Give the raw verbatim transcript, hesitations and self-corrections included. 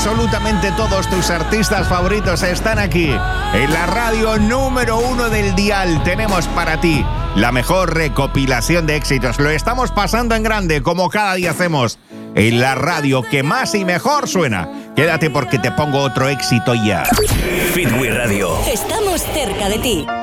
Absolutamente todos tus artistas favoritos están aquí. En la radio número uno del dial tenemos para ti la mejor recopilación de éxitos. Lo estamos pasando en grande, como cada día hacemos. En la radio que más y mejor suena. Quédate porque te pongo otro éxito ya. Fitwi Radio. Estamos cerca de ti.